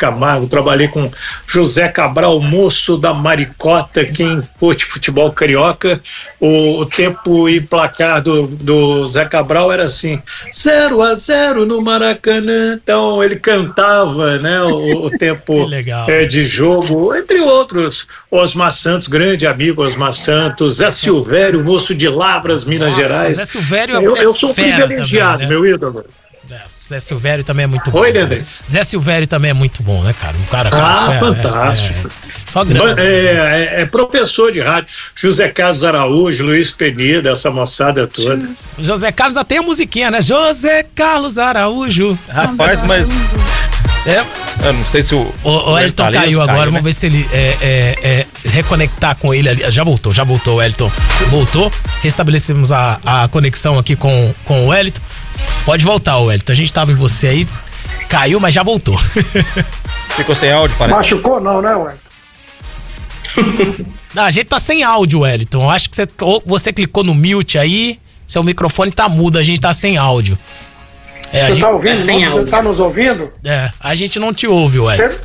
Camargo, trabalhei com José Cabral, moço da Maricota, quem curte futebol carioca, o tempo e placar do Zé Cabral era assim, 0-0 no Maracanã. Então ele cantava, né, o tempo de jogo, entre outros. Osmar Santos, grande amigo Osmar Santos, Zé Silvério, moço de Lavras, Minas Gerais. Zé Silvério eu sou privilegiado, também, né? Meu ídolo. Zé Silvério também é muito bom. Oi, Leandro. Zé Silvério também é muito bom, né, cara? Um cara fantástico. Só grande. É professor de rádio. José Carlos Araújo, Luiz Penida, essa moçada toda. José Carlos até a musiquinha, né? José Carlos Araújo. Rapaz, mas... eu não sei se o Elton caiu agora, né? Vamos ver se ele reconectar com ele ali. Já voltou, o Elton. Voltou. Restabelecemos a conexão aqui com o Elton. Pode voltar, Elton. A gente tava em você aí, caiu, mas já voltou. Ficou sem áudio, parece. Machucou não, né, Elton? Não, a gente tá sem áudio, Wellington. Acho que você clicou no mute aí, seu microfone tá mudo, a gente tá sem áudio. Você tá ouvindo? Você tá nos ouvindo? A gente não te ouve, Wellington.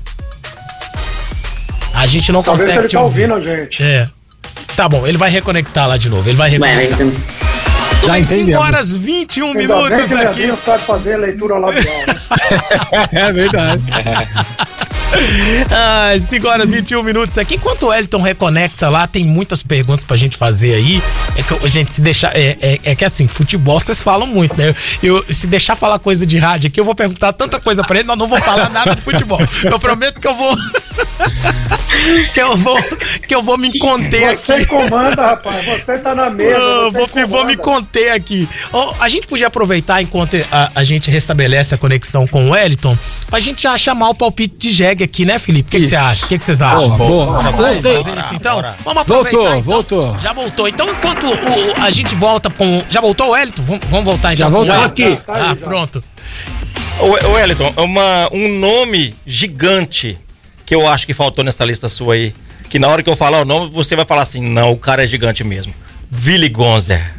A gente não consegue ele te tá ouvir. Ouvindo, gente. Tá bom, ele vai reconectar lá de novo. Ele vai reconectar. Tudo bem, 5h21 minutos aqui. Ele sabe fazer a leitura labial. É verdade. 5h21 aqui. Enquanto o Elton reconecta lá, tem muitas perguntas pra gente fazer aí. É que a gente se deixar. É que assim, futebol vocês falam muito, né? Se deixar falar coisa de rádio aqui, eu vou perguntar tanta coisa pra ele, nós não vou falar nada de futebol. Eu prometo que eu vou. que eu vou me conter aqui. Você comanda, rapaz. Você tá na mesa. Vou me conter aqui. A gente podia aproveitar enquanto a gente restabelece a conexão com o Wellington pra gente já chamar o palpite de jegue aqui, né, Felipe? O que você acha? O que vocês acham? Vamos fazer isso então? Vamos aproveitar. Voltou. Já voltou. Então, enquanto a gente volta com. Já voltou o Wellington? Vamos voltar então. Já voltou aqui. Pronto. O Wellington, um nome gigante que eu acho que faltou nessa lista sua aí, que na hora que eu falar o nome, você vai falar assim, não, o cara é gigante mesmo. Willy Gonzer.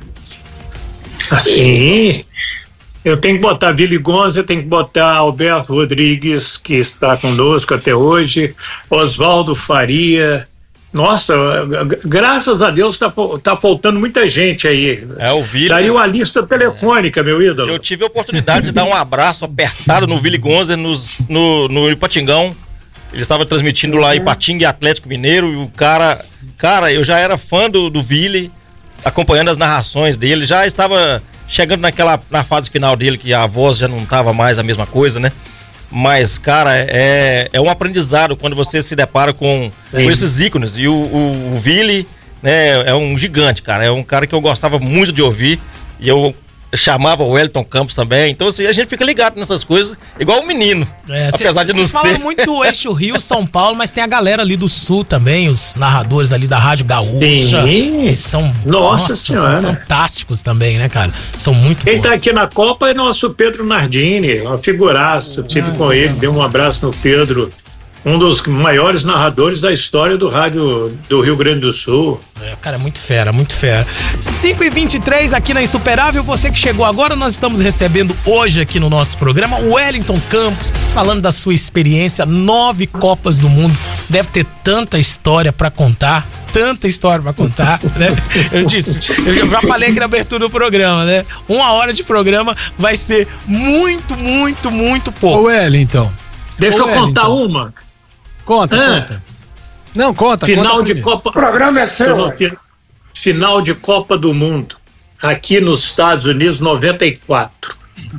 Assim, eu tenho que botar Willy Gonzer, tenho que botar Alberto Rodrigues, que está conosco até hoje, Oswaldo Faria. Nossa, graças a Deus tá faltando muita gente aí. O Willy. Daí uma lista telefônica, meu ídolo. Eu tive a oportunidade de dar um abraço apertado no Willy Gonzer no Ipatingão. Ele estava transmitindo lá Ipatinga e Atlético Mineiro, e o cara, eu já era fã do Willy, acompanhando as narrações dele, já estava chegando na fase final dele, que a voz já não estava mais a mesma coisa, né? Mas, cara, é um aprendizado quando você se depara com esses ícones, e o Willy, né, é um gigante, cara, é um cara que eu gostava muito de ouvir, e eu chamava o Wellington Campos também, então assim, a gente fica ligado nessas coisas, igual o menino, apesar de não ser. Vocês falam muito do eixo Rio, São Paulo, mas tem a galera ali do Sul também, os narradores ali da Rádio Gaúcha, que são, são fantásticos também, né, cara? São muito bons. Quem tá aqui na Copa é nosso Pedro Nardini, uma figuraça, tive com ele, dei um abraço no Pedro, um dos maiores narradores da história do rádio do Rio Grande do Sul. Cara, é muito fera, muito fera. 5h23 aqui na Insuperável. Você que chegou agora, nós estamos recebendo hoje aqui no nosso programa o Wellington Campos, falando da sua experiência, 9 Copas do Mundo. Deve ter tanta história pra contar, né? Eu já falei aqui na abertura do programa, né? 1 hora de programa vai ser muito pouco. Ô, Wellington. Deixa eu contar uma. Conta. Não, conta. Final de Copa. O programa é seu. Final de Copa do Mundo, aqui nos Estados Unidos, 94.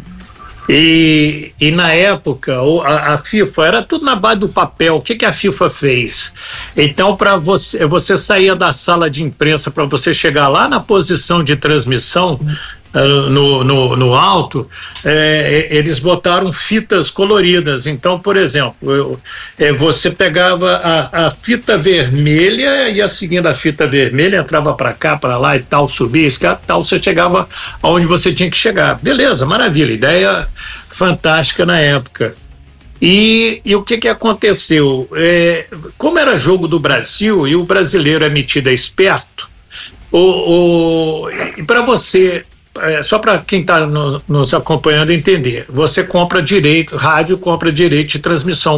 E na época, a FIFA era tudo na base do papel. O que a FIFA fez? Então, para você saía da sala de imprensa, para você chegar lá na posição de transmissão, no alto, eles botaram fitas coloridas. Então, por exemplo, você pegava a fita vermelha, e a seguindo a fita vermelha entrava para cá, para lá e tal, subia, escada, tal, você chegava aonde você tinha que chegar. Beleza, maravilha, ideia fantástica na época. E o que aconteceu? Como era jogo do Brasil e o brasileiro é metido esperto, e para você, só para quem está nos acompanhando entender, você compra direito, rádio compra direito de transmissão